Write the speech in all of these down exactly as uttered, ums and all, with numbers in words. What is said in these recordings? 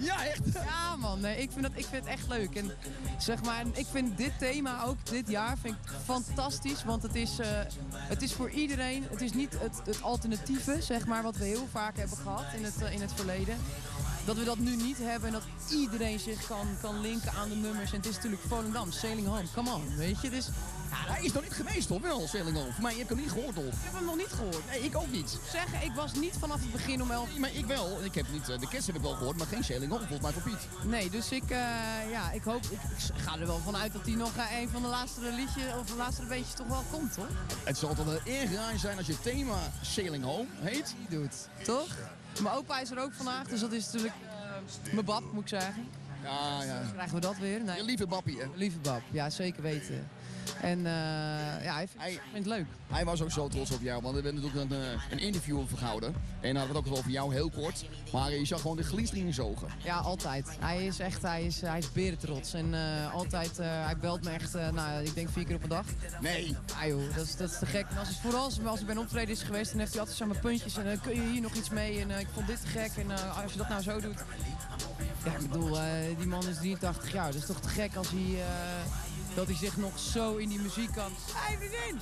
Ja, echt? Ja man, nee, ik, vind dat, ik vind het echt leuk. En zeg maar, ik vind dit thema ook dit jaar vind ik fantastisch. Want het is, uh, het is voor iedereen, het is niet het, het alternatieve, zeg maar, wat we heel vaak hebben gehad in het, uh, in het verleden. Dat we dat nu niet hebben en dat iedereen zich kan, kan linken aan de nummers. En het is natuurlijk Volendam, Sailing Home, come on, weet je. Dus, ja, hij is nog niet geweest, toch? Wel, Sailing Home. Maar je hebt hem niet gehoord, toch? Ik heb hem nog niet gehoord. Nee, ik ook niet. Zeggen, ik was niet vanaf het begin om elf. Nee, maar ik wel. Ik heb niet, de kerst heb ik wel gehoord, maar geen Sailing Home, volgens mij voor Piet. Nee, dus ik, uh, ja, ik hoop, ik, ik ga er wel vanuit dat hij nog uh, een van de laatste liedjes of de laatste beetjes toch wel komt, hoor. Het zal toch wel erg raar zijn als je thema Sailing Home heet. Die doet, toch? Mijn opa is er ook vandaag, dus dat is natuurlijk uh, mijn bab, moet ik zeggen. Ja, ja. Dus krijgen we dat weer. Nee. Je lieve bappie, hè? Lieve bab, ja, zeker weten. En uh, ja, hij vindt, hij vindt het leuk. Hij was ook zo trots op jou, want we hebben natuurlijk een, een interview over gehouden. En dan hadden we het ook over jou, heel kort. Maar je zag gewoon de glinstering in zijn ogen. Ja, altijd. Hij is echt, hij is, hij is berentrots. En uh, altijd, uh, hij belt me echt, uh, nou, ik denk vier keer op een dag. Nee. Ja joh, dat is, dat is te gek. En als het, vooral als, als ik bij een optreden is geweest, dan heeft hij altijd zo mijn puntjes. En uh, kun je hier nog iets mee? En uh, ik vond dit te gek. En uh, als je dat nou zo doet. Ja, ik bedoel, uh, die man is drieëntachtig jaar. Dat is toch te gek als hij... Uh, dat hij zich nog zo in die muziek kan... Hey, vriendin!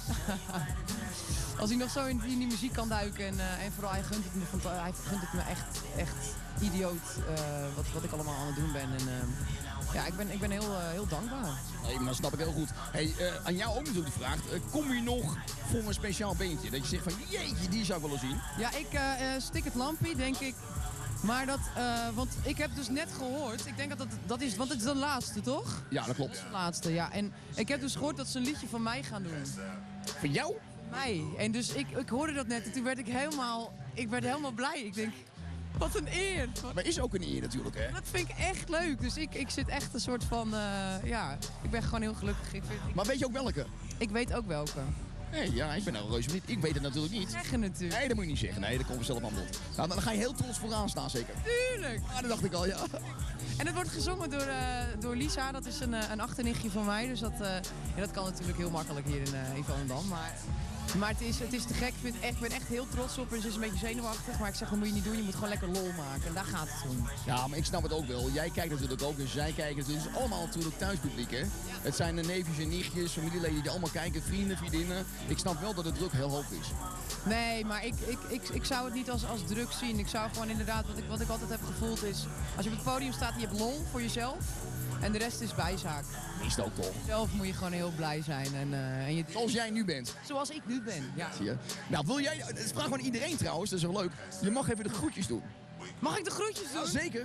Als hij nog zo in, in die muziek kan duiken. En, uh, en vooral, hij gunt het me, hij gunt het me echt, echt idioot uh, wat, wat ik allemaal aan het doen ben. En, uh, ja, ik ben, ik ben heel, uh, heel dankbaar. Nee, maar dat snap ik heel goed. Hey, uh, aan jou ook natuurlijk de vraag. Uh, kom je nog voor een speciaal beentje? Dat je zegt van, jeetje, die zou ik willen zien. Ja, ik uh, uh, stik het lampje, denk ik. Maar dat, uh, want ik heb dus net gehoord, ik denk dat dat, dat is, want het is de laatste, toch? Ja, dat klopt. De laatste, ja. En ik heb dus gehoord dat ze een liedje van mij gaan doen. Van jou? Mij. En dus ik, ik hoorde dat net en toen werd ik helemaal, ik werd helemaal blij. Ik denk, wat een eer. Maar is ook een eer natuurlijk, hè? Dat vind ik echt leuk. Dus ik, ik zit echt een soort van, uh, ja, ik ben gewoon heel gelukkig. Ik vind, ik, maar weet je ook welke? Ik weet ook welke. Nee, ja, ik ben nou reuze niet. Ik weet het natuurlijk niet. Zeggen natuurlijk. Nee, dat moet je niet zeggen. Nee, dat komt er zelf aan bod. Nou, dan ga je heel trots vooraan staan, zeker. Tuurlijk. Ja, dat dacht ik al, ja. En het wordt gezongen door, uh, door Lisa. Dat is een, uh, een achternichtje van mij. Dus dat, uh, en dat kan natuurlijk heel makkelijk hier in, uh, in Volendam. Maar, maar het, is, het is te gek. Ik, vind echt, ik ben echt heel trots op. En ze is een beetje zenuwachtig. Maar ik zeg, dat moet je niet doen. Je moet gewoon lekker lol maken. En daar gaat het om. Ja, maar ik snap het ook wel. Jij kijkt natuurlijk ook. Dus zij kijken. Het is allemaal natuurlijk thuispubliek, hè? Ja. Het zijn de neefjes en nichtjes, familieleden die allemaal kijken. Vrienden, vriendinnen. Ik snap wel dat de druk heel hoog is. Nee, maar ik, ik, ik, ik zou het niet als, als druk zien. Ik zou gewoon inderdaad, wat ik, wat ik altijd heb gevoeld is... Als je op het podium staat en je hebt lol voor jezelf. En de rest is bijzaak. Is het ook toch? Zelf moet je gewoon heel blij zijn. En, uh, en je... Zoals jij nu bent. Zoals ik nu ben, ja. Zie je? Nou, wil jij... Het vraagt gewoon iedereen trouwens, dat is wel leuk. Je mag even de groetjes doen. Mag ik de groetjes doen? Ja, zeker.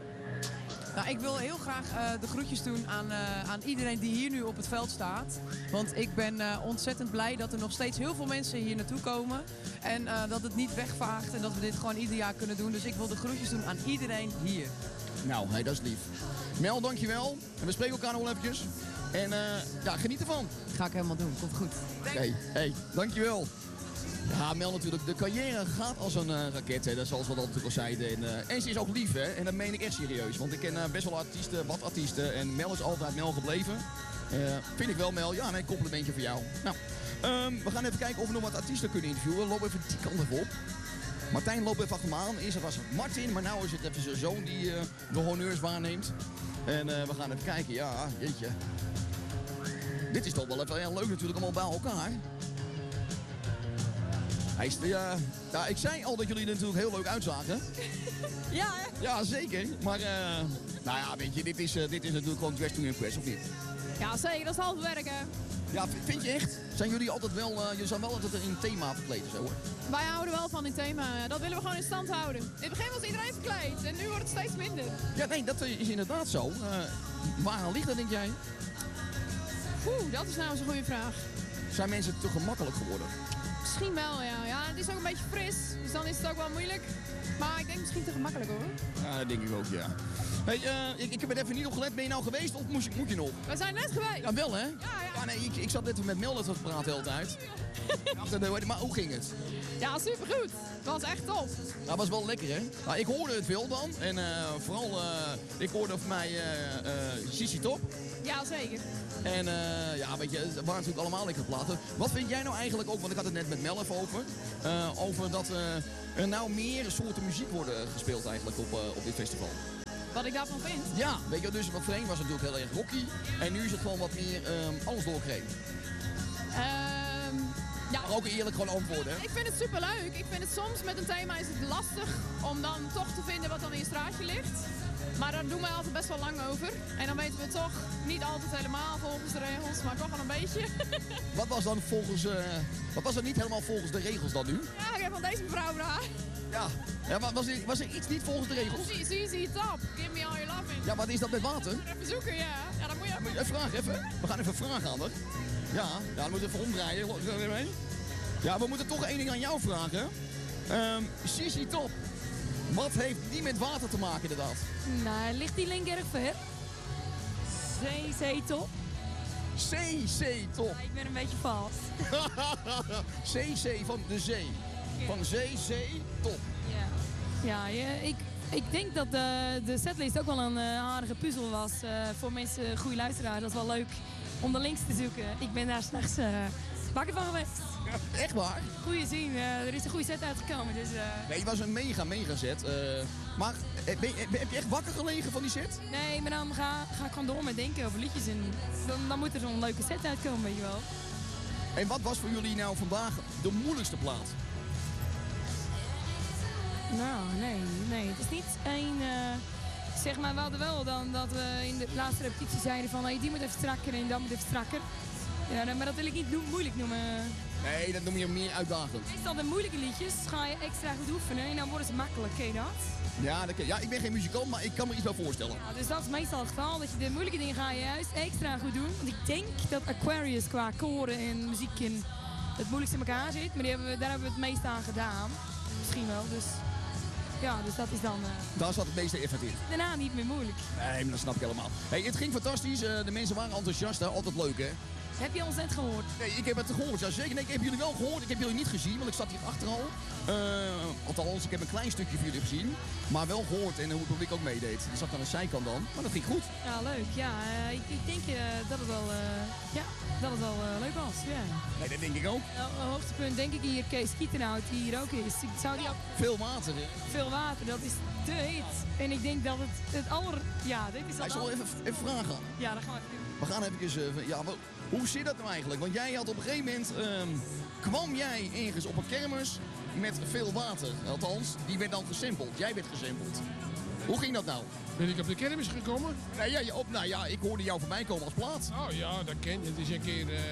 Nou, ik wil heel graag uh, de groetjes doen aan, uh, aan iedereen die hier nu op het veld staat. Want ik ben uh, ontzettend blij dat er nog steeds heel veel mensen hier naartoe komen. En uh, dat het niet wegvaagt en dat we dit gewoon ieder jaar kunnen doen. Dus ik wil de groetjes doen aan iedereen hier. Nou, hey, dat is lief. Mel, dankjewel. En we spreken elkaar nog wel eventjes. En uh, ja, geniet ervan. Dat ga ik helemaal doen. Komt goed. Oké, okay. Hey, dankjewel. Ja, Mel natuurlijk. De carrière gaat als een uh, raket, hè. Dat is zoals we dat natuurlijk al zeiden. En, uh, en ze is ook lief, hè. En dat meen ik echt serieus. Want ik ken uh, best wel artiesten, wat artiesten. En Mel is altijd Mel gebleven. Uh, vind ik wel, Mel. Ja, een complimentje voor jou. Nou, um, we gaan even kijken of we nog wat artiesten kunnen interviewen. Loop even die kant even op. Martijn loopt even achter me aan. Eerst was het Martin, maar nu is het even zijn zoon die uh, de honneurs waarneemt. En uh, we gaan even kijken. Ja, jeetje. Dit is toch wel even heel leuk natuurlijk, allemaal bij elkaar. Hij is, ja, ja, ik zei al dat jullie er natuurlijk heel leuk uitzagen. Ja, hè? Ja, zeker. Maar, uh, nou ja, weet je, dit is, uh, dit is natuurlijk gewoon dress to impress, of niet? Ja, zeker. Dat is half werken. Ja, vind je echt? Zijn jullie altijd wel, uh, jullie zijn wel altijd in een thema verkleed of zo, hoor? Wij houden wel van dit thema. Dat willen we gewoon in stand houden. In het begin was iedereen verkleed en nu wordt het steeds minder. Ja, nee, dat is inderdaad zo. Uh, waaraan ligt dat, denk jij? Oeh, dat is nou eens een goede vraag. Zijn mensen te gemakkelijk geworden? Misschien wel, ja. Ja, het is ook een beetje fris, dus dan is het ook wel moeilijk. Maar ik denk misschien te gemakkelijk, hoor. Ja, dat denk ik ook, ja. Hey, uh, ik, ik heb er even niet op gelet. Ben je nou geweest of moest, moet je nog? We zijn net geweest. Ja, wel, hè? Ja, ja. ja nee, ik, ik zat net met Mel te praten de hele tijd. Maar hoe ging het? Ja, supergoed. Dat was echt top. Dat was wel lekker, hè? Nou, ik hoorde het veel dan. En uh, vooral, uh, ik hoorde van mij uh, uh, Sissi Top. Ja, zeker. En uh, ja, weet je, het waren natuurlijk allemaal lekkere platen. Wat vind jij nou eigenlijk ook, want ik had het net met Mel even over. Uh, over dat uh, er nou meer soorten muziek worden gespeeld eigenlijk op, uh, op dit festival. wat ik daarvan vind. Ja, weet je, dus wat voorheen was het natuurlijk heel erg rocky. En nu is het gewoon wat meer ehm, alles doorkreeg. Ehm ja, Maar ook eerlijk gewoon antwoorden, hè? ik vind het superleuk. Ik vind het soms met een thema is het lastig om dan toch te vinden wat dan in je straatje ligt. Maar daar doen wij altijd best wel lang over. En dan weten we toch niet altijd helemaal volgens de regels, maar toch wel een beetje. Wat was dan volgens, eh, wat was er niet helemaal volgens de regels dan nu? Ja, ik heb van deze mevrouw vragen. Ja, ja wa- was, er, was er iets niet volgens de regels? Z Z Top, give me all your loving. Ja, wat is dat met water? Even zoeken, ja. Ja, dan moet je even... Even vragen, even. We gaan even vragen aan haar. Ja, ja, dan moeten we even omdraaien. Zo er mee. Ja, we moeten toch één ding aan jou vragen. Ehm C C Top. Wat heeft die met water te maken inderdaad? Nou, ligt die link erg ver? C C top. C C Top. Ik ben een beetje vals. C C van de zee. Van zee, zee, top. Ja, ja je, ik, ik denk dat de, de setlist ook wel een uh, aardige puzzel was. Uh, voor mensen, goede luisteraars. Dat is wel leuk om de links te zoeken. Ik ben daar s'nachts uh, wakker van geweest. Echt waar? Goeie zien, uh, er is een goede set uitgekomen. Dus, uh... Nee, het was een mega, mega set. Uh, maar eh, ben, je- heb je echt wakker gelegen van die set? Nee, maar dan ga, ga ik gewoon door met denken over liedjes. En dan, dan moet er zo'n leuke set uitkomen, weet je wel. En wat was voor jullie nou vandaag de moeilijkste plaat? Nou, nee, nee. Het is niet één... Uh, zeg maar, we hadden wel dan dat we in de laatste repetitie zeiden van... Hey, die moet even strakker en dat moet even strakker. Ja, dan- maar dat wil ik niet no- moeilijk noemen. Nee, dat noem je meer uitdagend. Meestal de moeilijke liedjes ga je extra goed oefenen en dan worden ze makkelijk, ken je dat? Ja, dat, ken- ja, ik ben geen muzikant, maar ik kan me iets wel voorstellen. Ja, dus dat is meestal het geval, dat je de moeilijke dingen ga je juist extra goed doen. Want ik denk dat Aquarius qua koren en muziek en het moeilijkste in elkaar zit. Maar die hebben we, daar hebben we het meest aan gedaan. Misschien wel, dus... Ja, dus dat is dan uh, Daar zat het meeste effort in. daarna niet meer moeilijk. Nee, maar dat snap ik helemaal. Hey, het ging fantastisch. eh, de mensen waren enthousiast. Hè? Altijd leuk, hè? Heb je ons net gehoord? Nee, ik heb het gehoord. Ja, zeker. Nee, ik heb jullie wel gehoord. Ik heb jullie niet gezien, want ik zat hier achter al. Eh, althans, ik heb een klein stukje van jullie gezien. Maar wel gehoord en hoe het publiek ook meedeed. Die zat aan de zijkant dan. Maar dat ging goed. Ja, leuk. Ja, uh, ik, ik denk uh, dat het wel, uh, ja, dat het wel uh, leuk was. Ja. Nee, dat denk ik ook. Uh, hoogtepunt denk ik hier Kees Kietenhout, die hier ook is. Ik zou die ook Veel water, hè? veel water, dat is de hit. En ik denk dat het het aller... Ja, dit is Hij dat zal aller- even, even vragen. Ja, dat gaan we even doen. We gaan even... Uh, ja, maar hoe zit dat nou eigenlijk? Want jij had op een gegeven moment... ehm, kwam jij ergens op een kermis met veel water. Althans, die werd dan gesampled. Jij werd gesampled. Hoe ging dat nou? Ben ik op de kermis gekomen? Nee, ja, je op, nou ja, ik hoorde jou voorbij komen als plaat. Oh ja, dat ken je. Het is een keer, eh,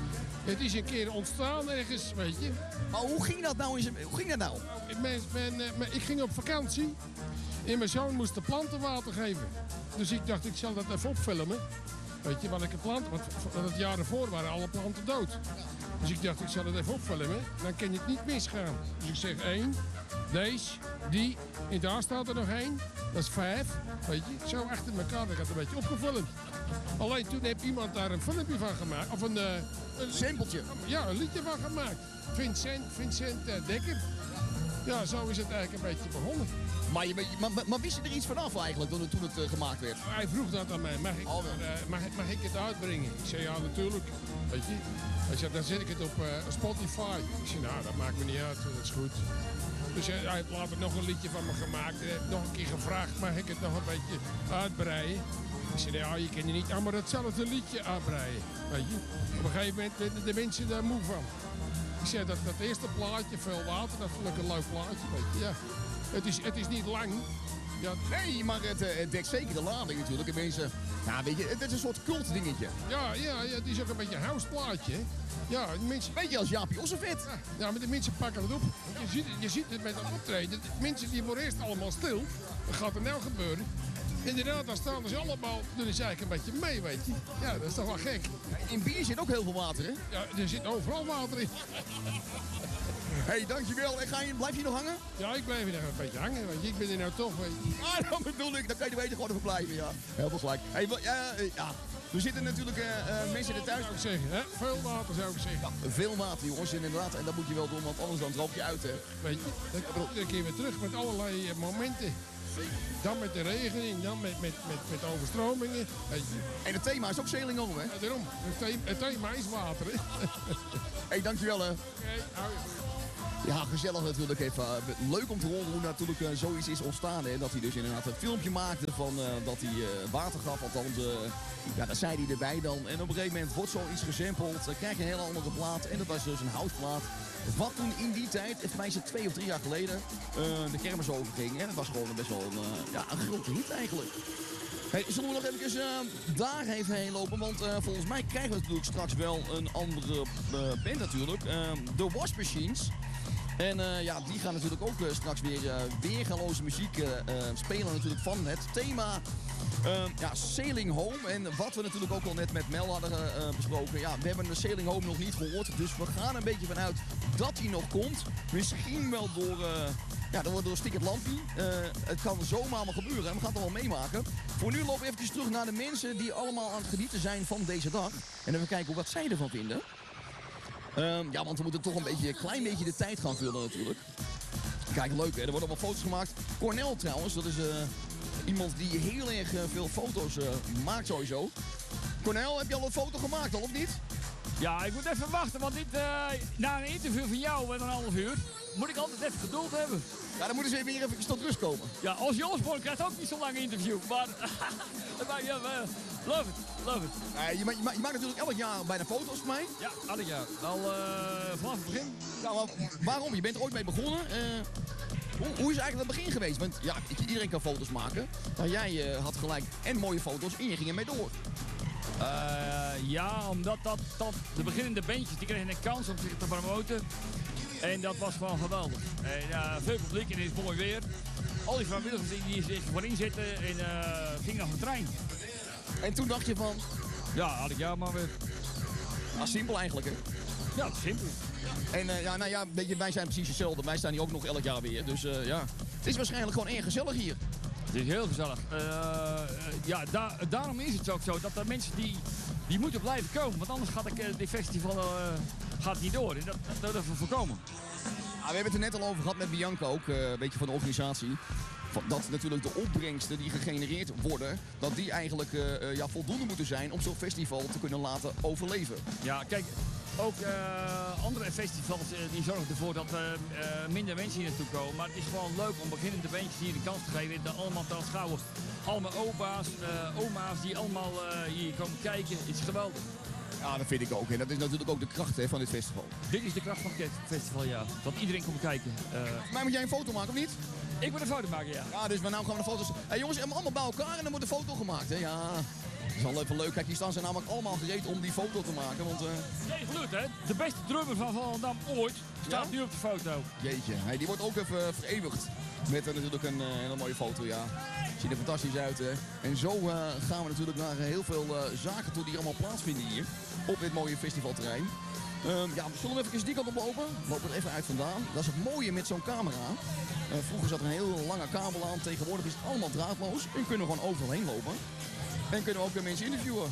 het is een keer ontstaan ergens, weet je. Maar hoe ging dat nou? In zijn, hoe ging dat nou? Ik, ben, ben, eh, ben- ik ging op vakantie en mijn zoon moest de planten water geven. Dus ik dacht, ik zal dat even opfilmen. Weet je, welke planten, want v- want het jaar ervoor waren alle planten dood. Dus ik dacht, ik zal het even opfilmen, dan kan het niet misgaan. Dus ik zeg één, deze, die, en daar staat er nog één. Dat is vijf, weet je. Zo achter elkaar, dat gaat een beetje opgefilmd. Alleen toen heeft iemand daar een filmpje van gemaakt, of een... eh, een Simpeltje. ja, een liedje van gemaakt. Vincent, Vincent eh, Dekker. Ja, zo is het eigenlijk een beetje begonnen. Maar, je, maar, maar, maar wist je er iets vanaf eigenlijk toen het, toen het eh, gemaakt werd? Hij vroeg dat aan mij, mag ik, Oh, eh, mag, ik- mag ik het uitbrengen? Ik zei, ja, natuurlijk. Weet je. Hij zei, dan zet ik het op eh, Spotify. Ik zei, nou, dat maakt me niet uit, dat is goed. Dus hij hij heeft later nog een liedje van me gemaakt. Hij heeft nog een keer gevraagd, mag ik het nog een beetje uitbreiden? Ik zei, ja, je kan je niet allemaal hetzelfde liedje uitbreiden. Weet je. Op een gegeven moment werden de mensen daar moe van. Ik zei, dat, dat eerste plaatje, veel water, dat vond ik een leuk plaatje. Weet je. Ja. Het, is, het is niet lang. Ja, Nee, maar het, eh, het dekt zeker de lading natuurlijk. En mensen, ja, weet je, het is een soort cult dingetje. ja, ja, ja, het is ook een beetje een houseplaatje. hè. Ja, de mensen, Beetje als Jaapie Ossenvet. ja, ja, maar de mensen pakken het op. Je ziet, het- je ziet het met dat optreden. De mensen die worden eerst allemaal stil. Wat gaat er nou gebeuren? Inderdaad, dan staan ze allemaal, doen ze eigenlijk een beetje mee, weet je. Ja, dat is toch wel gek. In bier zit ook heel veel water, hè? Ja, er zit overal water in. Hé, hey, dankjewel. En ga je, blijf je nog hangen? Ja, ik blijf hier nog een beetje hangen, want ik ben hier nou toch, weet je. Ah, dan bedoel ik. Dan kan je er beter gewoon even blijven, ja. Heel veel gelijk. Hey, wa- ja, eh, ja. Er zitten natuurlijk eh, eh, mensen er thuis. Zou ik zeggen, hè? Veel water zou ik zeggen. Veel water, jongens. En inderdaad, en dat moet je wel doen, want anders dan droog je uit, hè. Weet je, dan komt iedere keer weer terug met allerlei eh, momenten. Dan met de regen en dan met, met, met, met overstromingen. Weet je. En het thema is ook Sailing Home, hè. Ja, daarom. Het thema, het thema is water, hè. Hé, hey, dankjewel, hè. Oké, hou je goed. Ja, gezellig natuurlijk even. Uh, leuk om te horen hoe natuurlijk uh, zoiets is ontstaan. Hè? Dat hij dus inderdaad een filmpje maakte van uh, dat hij uh, water gaf. Althans, uh, ja, dat zei hij erbij dan. En op een gegeven moment wordt zoiets gesampled. Uh, krijg je een hele andere plaat. En dat was dus een houtplaat. Wat toen in die tijd, volgens mij is het twee of drie jaar geleden, uh, de kermis overging. En het was gewoon best wel een, uh, ja, een grote hit eigenlijk. Hey, zullen we nog even uh, daar even heen lopen? Want uh, volgens mij krijgen we natuurlijk straks wel een andere uh, band natuurlijk. Uh, de Wash Machines. En uh, ja, die gaan natuurlijk ook uh, straks weer uh, weergaloze muziek uh, uh, spelen natuurlijk van het thema uh, ja, Sailing Home. En wat we natuurlijk ook al net met Mel hadden uh, besproken. Ja, we hebben de Sailing Home nog niet gehoord. Dus we gaan een beetje vanuit dat hij nog komt. Misschien wel door... Uh, Ja, dan wordt door Stick het Lampie. Uh, het kan zomaar maar gebeuren en we gaan het wel meemaken. Voor nu lopen we even terug naar de mensen die allemaal aan het genieten zijn van deze dag. En even kijken wat zij ervan vinden. Um, ja, want we moeten toch een beetje, een klein beetje de tijd gaan vullen natuurlijk. Kijk, leuk hè, er worden allemaal foto's gemaakt. Cornel trouwens, dat is uh, iemand die heel erg uh, veel foto's uh, maakt sowieso. Cornel, heb je al een foto gemaakt al of niet? Ja, ik moet even wachten, want dit, uh, na een interview van jou met een half uur, moet ik altijd even geduld hebben. Ja, dan moeten ze even hier even tot rust komen. Ja, Ozzy Osbourne krijgt ook niet zo'n lang interview, maar... maar ja, uh, love it, love it. Uh, je, ma je, ma je maakt natuurlijk elk jaar bijna foto's van mij. Ja, elk jaar. Al uh, vanaf het begin. Ja, maar waarom? Je bent er ooit mee begonnen. Uh, hoe, hoe is eigenlijk het begin geweest? Want ja, iedereen kan foto's maken. Maar jij uh, had gelijk en mooie foto's en je ging ermee door. Uh, ja, omdat dat, dat de beginnende bandjes die kregen een kans om zich te promoten. En dat was gewoon geweldig. En uh, veel publiek en het is mooi weer. Al die vrijwilligers die zich voorin zitten en uh, gingen naar de trein. En toen dacht je van... Ja, had ik ja maar weer. Ah, simpel eigenlijk hè? Ja, het is simpel. En uh, ja, nou ja, weet je, wij zijn precies hetzelfde. Wij staan hier ook nog elk jaar weer. Dus uh, ja, het is waarschijnlijk gewoon erg gezellig hier. Het is heel gezellig. Uh, ja, da daarom is het ook zo dat er mensen die, die moeten blijven komen. Want anders gaat ik, uh, dit festival uh, gaat niet door. En dat, dat willen we voorkomen. Ah, we hebben het er net al over gehad met Bianca ook, uh, een beetje van de organisatie. Dat natuurlijk de opbrengsten die gegenereerd worden, dat die eigenlijk uh, uh, ja, voldoende moeten zijn om zo'n festival te kunnen laten overleven. Ja, kijk, ook uh, andere festivals uh, die zorgen ervoor dat uh, uh, minder mensen hier naartoe komen. Maar het is gewoon leuk om beginnende bandjes hier de kans te geven. En allemaal te aanschouwen. Allemaal opa's, uh, oma's die allemaal uh, hier komen kijken. Het is geweldig. Ja, dat vind ik ook. En dat is natuurlijk ook de kracht hè, van dit festival. Dit is de kracht van het festival, ja. Dat iedereen komt kijken. Uh, maar moet jij een foto maken of niet? Ik moet een foto maken, ja. Ja, dus we nou gaan we de foto's... Hey, jongens, allemaal bij elkaar en dan wordt een foto gemaakt, hè? Ja, dat is wel even leuk. Kijk, hier staan ze namelijk allemaal gereed om die foto te maken, want... Uh... Nee, gelukt, hè? De beste drummer van Volendam ooit staat ja? nu op de foto. Jeetje, hey, die wordt ook even vereeuwigd. Met uh, natuurlijk een uh, hele mooie foto, ja. Ziet er fantastisch uit, hè? En zo uh, gaan we natuurlijk naar heel veel uh, zaken toe die allemaal plaatsvinden hier. Op dit mooie festivalterrein. Um, ja, zullen we even die kant op lopen? Lopen er even uit vandaan. Dat is het mooie met zo'n camera. Uh, vroeger zat er een heel lange kabel aan. Tegenwoordig is het allemaal draadloos. En kunnen we gewoon overal heen lopen. En kunnen we ook weer mensen interviewen.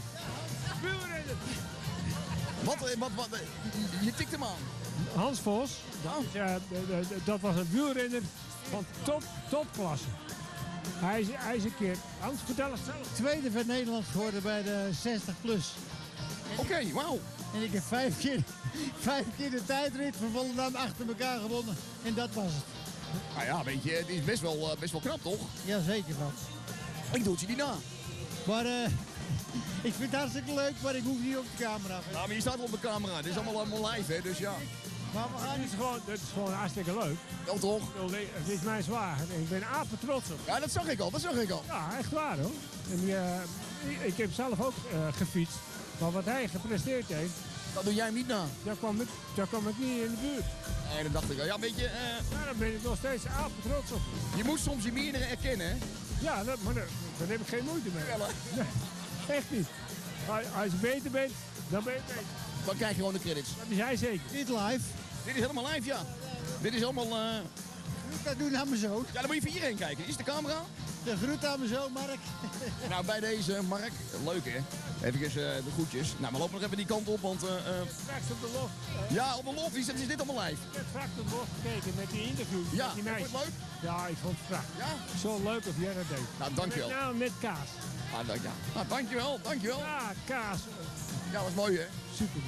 Wat, wat, wat, je tikt hem aan. Hans Vos. Ja. Ja, dat was een wielrenner van top, topklasse. Hij is, hij is een keer, Hans, vertel eens zelf. Tweede van Nederland geworden bij de zestig plus. Oké, okay, wauw. En ik heb vijf keer, vijf keer de tijdrit van Volendam achter elkaar gewonnen. En dat was het. Nou ja, weet je, het is best wel, uh, best wel knap, toch? Ja, zeker van. Ik doe het je niet na. Maar uh, ik vind het hartstikke leuk, maar ik hoef niet op de camera. Nou, maar je staat wel op de camera. Dit is allemaal, allemaal live, hè, dus ja. Maar we gaan, het, is gewoon, het is gewoon hartstikke leuk. Wel toch? Het is mijn zwaar. Ik ben apen trots op. Ja, dat zag ik al, dat zag ik al. Ja, echt waar hoor. En, uh, ik, ik heb zelf ook uh, gefietst. Maar wat hij gepresteerd heeft... Dat doe jij hem niet na? Daar kwam ik, daar kwam ik niet in de buurt. Nee, dat dacht ik al. Ja, weet je... Uh... Ja, daar ben ik nog steeds apen trots op. Je moet soms je meerdere erkennen, hè? Ja, dat, maar daar, daar heb ik geen moeite mee. Ja, nee, echt niet. Als je beter bent, dan ben je beter. Dan krijg je gewoon de credits. Dat is hij zeker. Dit live. Dit is helemaal live, ja. Dit is helemaal... Uh... Dat doe naar mijn zoon. Ja, dan moet je voor iedereen kijken. Hier is de camera. De groet aan mijn zoon, Mark. Nou, bij deze, Mark. Leuk, hè? Even uh, de groetjes. Nou, we lopen nog even die kant op, want... Uh, uh... Straks op de loft. Uh... Ja, op de loft. Is, is dit allemaal live? Ik heb straks op de loft gekeken met die interview. Ja, met die meisjes. vond je het leuk? Ja, ik vond het prachtig. Ja? Zo leuk of jij dat deed. Nou, dankjewel. Met, nou, met kaas. Ah, dank, ja. Nou, dankjewel, dankjewel. Ja, kaas. Ja, dat is mooi, hè? Super, Ben.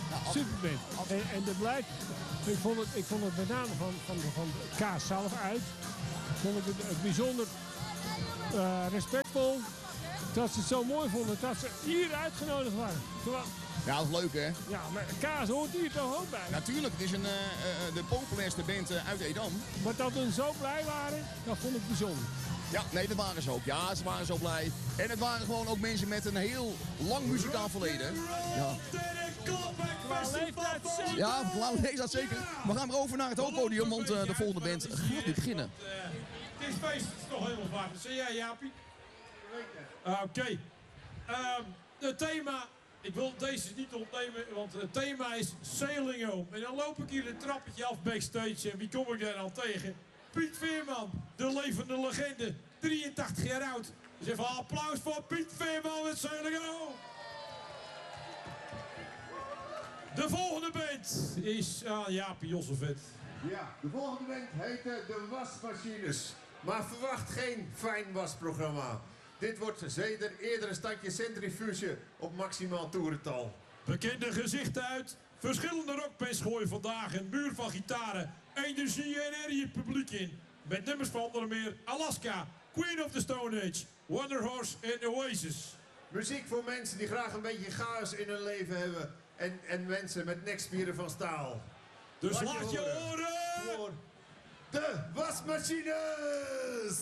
Superband. En, en de blijft, ik vond het, ik vond het met name van, van, de, van de Kaas zelf uit, vond ik het, het bijzonder uh, respectvol dat ze het zo mooi vonden dat ze hier uitgenodigd waren. Terwijl, Ja, dat is leuk hè? ja, maar Kaas hoort hier toch ook bij. Natuurlijk, het is een, uh, uh, de populairste band uh, uit Edam. Maar dat we zo blij waren, dat vond ik bijzonder. Ja, nee, dat waren ze ook. Ja, ze waren zo blij. En het waren gewoon ook mensen met een heel lang muzikaal verleden. Ja, Qua leeftijd zeker. ja laten we dat zeker. We gaan weer over naar het hoofdpodium, want uh, de volgende band gaat nu beginnen. Het is feest, het is toch helemaal waar. Zie jij, Jaapie? Uh, Oké. Okay. Uh, het thema, ik wil deze niet ontnemen, want het thema is Sailing Home. En dan loop ik hier een trappetje af backstage en wie kom ik daar dan tegen? Piet Veerman, de levende legende, drieëntachtig jaar oud. Dus even een applaus voor Piet Veerman met Sailing Home. De volgende band is uh, Jaapie Josselvet. Ja, de volgende band heet de Wasmachines. Maar verwacht geen fijn wasprogramma. Dit wordt zeder eerder een standje centrifuge op maximaal toerental. Bekende gezichten uit, verschillende rockbands gooien vandaag een muur van gitaren, energie en energie publiek in. Met nummers van onder meer Alaska, Queen of the Stone Age, Wonder Horse en Oasis. Muziek voor mensen die graag een beetje chaos in hun leven hebben. En, en mensen met nekspieren van staal. Dus laat je horen! Voor de Wasmachines!